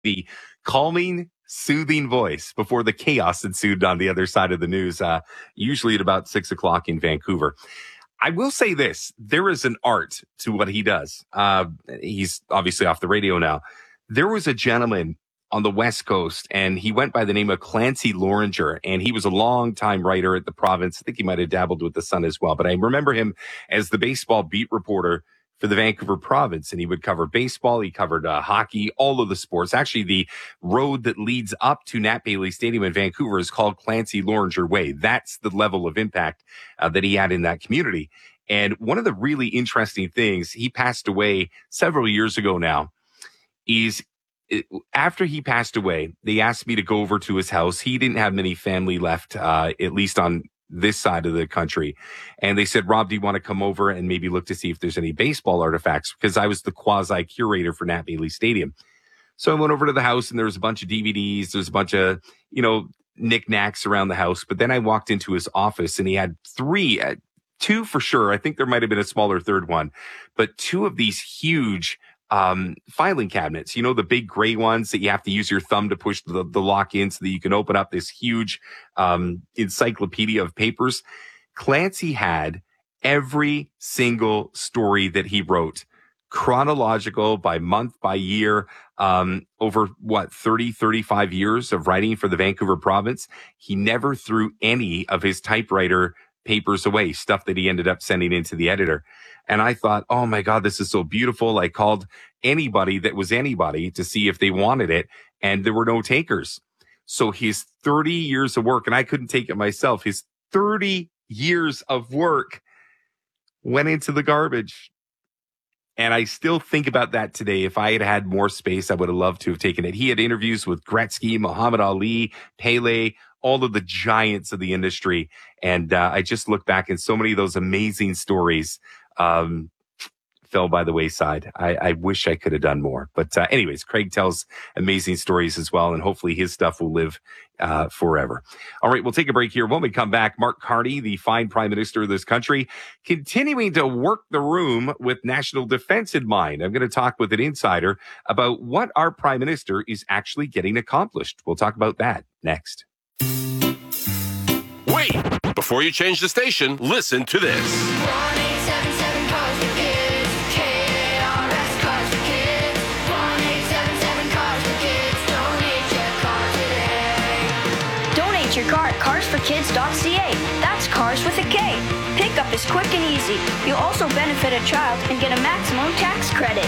the calming, soothing voice before the chaos ensued on the other side of the news, usually at about 6 o'clock in Vancouver. I will say this. There is an art to what he does. He's obviously off the radio now. There was a gentleman on the West Coast, and he went by the name of Clancy Loringer, and he was a long-time writer at the Province. I think he might have dabbled with the Sun as well, but I remember him as the baseball beat reporter for the Vancouver Province, and he would cover baseball. He covered hockey, all of the sports. Actually, the road that leads up to Nat Bailey Stadium in Vancouver is called Clancy Loringer Way. That's the level of impact that he had in that community. And one of the really interesting things, he passed away several years ago now, is after he passed away, they asked me to go over to his house. He didn't have many family left, at least on this side of the country. And they said, Rob, do you want to come over and maybe look to see if there's any baseball artifacts? Because I was the quasi curator for Nat Bailey Stadium. So I went over to the house and there was a bunch of DVDs. There's a bunch of, knickknacks around the house. But then I walked into his office and he had two for sure. I think there might have been a smaller third one, but two of these huge filing cabinets, the big gray ones that you have to use your thumb to push the lock in so that you can open up this huge encyclopedia of papers. Clancy had every single story that he wrote, chronological by month, by year, over 35 years of writing for the Vancouver Province. He never threw any of his typewriter papers away, stuff that he ended up sending into the editor. And I thought, oh my God, this is so beautiful. I called anybody that was anybody to see if they wanted it, and there were no takers. So his 30 years of work, and I couldn't take it myself, his 30 years of work went into the garbage. And I still think about that today. If I had had more space, I would have loved to have taken it. He had interviews with Gretzky, Muhammad Ali, Pele, all of the giants of the industry. And I just look back and so many of those amazing stories fell by the wayside. I wish I could have done more. But anyways, Craig tells amazing stories as well, and hopefully his stuff will live forever. All right, we'll take a break here. When we come back, Mark Carney, the fine prime minister of this country, continuing to work the room with national defense in mind. I'm going to talk with an insider about what our prime minister is actually getting accomplished. We'll talk about that next. Wait! Before you change the station, listen to this. 1877 Cars for Kids. KRS Cars for Kids. 1877 Cars for Kids. Donate your car today. Donate your car at carsforkids.ca. That's cars with a K. Pickup is quick and easy. You'll also benefit a child and get a maximum tax credit.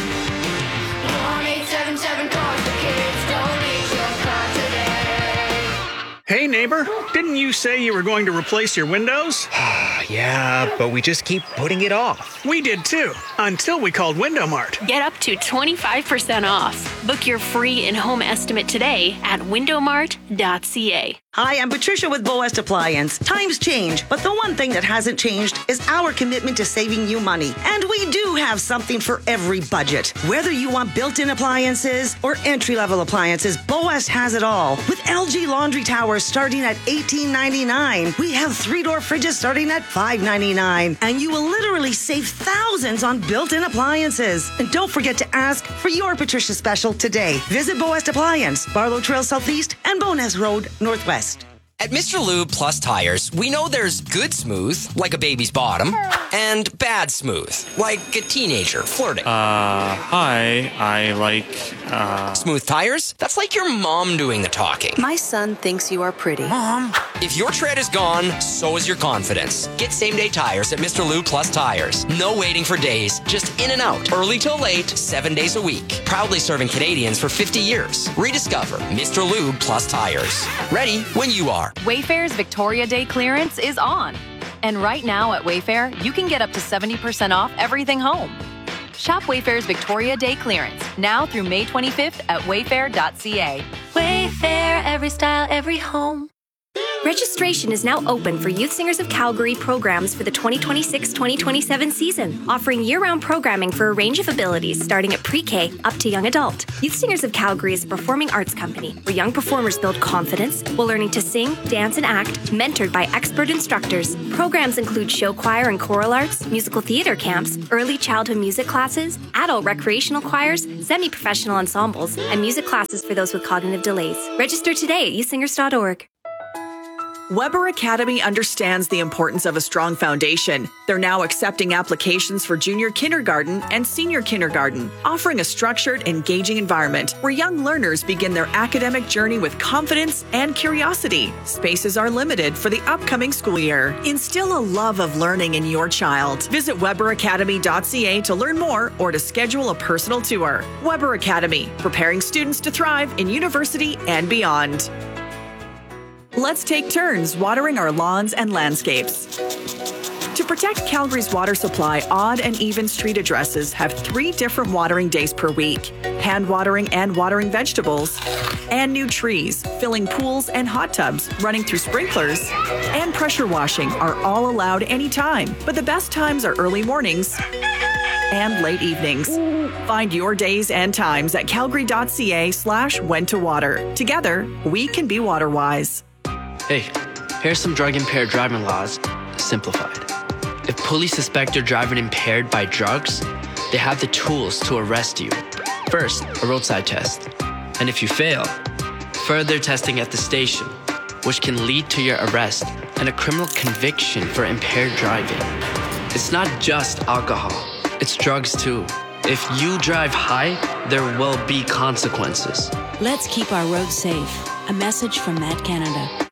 1877 Cars for Kids. Donate your car today. Hey, neighbor, didn't you say you were going to replace your windows? Yeah, but we just keep putting it off. We did too, until we called Window Mart. Get up to 25% off. Book your free in-home estimate today at windowmart.ca. Hi, I'm Patricia with Boest Appliance. Times change, but the one thing that hasn't changed is our commitment to saving you money. And we do have something for every budget. Whether you want built-in appliances or entry-level appliances, Boest has it all. With LG laundry towers starting at $18.99, we have 3-door fridges starting at $5.99, and you will literally save thousands on built-in appliances. And don't forget to ask for your Patricia special today. Visit Boest Appliance, Barlow Trail Southeast and Bowness Road Northwest. At Mr. Lube Plus Tires, we know there's good smooth, like a baby's bottom, and bad smooth, like a teenager flirting. Hi, I like, Smooth tires? That's like your mom doing the talking. My son thinks you are pretty. Mom. If your tread is gone, so is your confidence. Get same-day tires at Mr. Lube Plus Tires. No waiting for days, just in and out, early till late, 7 days a week. Proudly serving Canadians for 50 years. Rediscover Mr. Lube Plus Tires. Ready when you are. Wayfair's Victoria Day clearance is on. And right now at Wayfair, you can get up to 70% off everything home. Shop Wayfair's Victoria Day clearance now through May 25th at wayfair.ca. Wayfair, every style, every home. Registration is now open for Youth Singers of Calgary programs for the 2026-2027 season, offering year-round programming for a range of abilities starting at pre-K up to young adult. Youth Singers of Calgary is a performing arts company where young performers build confidence while learning to sing, dance, and act, mentored by expert instructors. Programs include show choir and choral arts, musical theater camps, early childhood music classes, adult recreational choirs, semi-professional ensembles, and music classes for those with cognitive delays. Register today at youthsingers.org. Weber Academy understands the importance of a strong foundation. They're now accepting applications for junior kindergarten and senior kindergarten, offering a structured, engaging environment where young learners begin their academic journey with confidence and curiosity. Spaces are limited for the upcoming school year. Instill a love of learning in your child. Visit weberacademy.ca to learn more or to schedule a personal tour. Weber Academy, preparing students to thrive in university and beyond. Let's take turns watering our lawns and landscapes. To protect Calgary's water supply, odd and even street addresses have 3 different watering days per week: hand watering and watering vegetables, and new trees, filling pools and hot tubs, running through sprinklers, and pressure washing are all allowed anytime. But the best times are early mornings and late evenings. Find your days and times at calgary.ca/when to water. Together, we can be water wise. Hey, here's some drug-impaired driving laws, simplified. If police suspect you're driving impaired by drugs, they have the tools to arrest you. First, a roadside test. And if you fail, further testing at the station, which can lead to your arrest and a criminal conviction for impaired driving. It's not just alcohol, it's drugs too. If you drive high, there will be consequences. Let's keep our roads safe. A message from Matt Canada.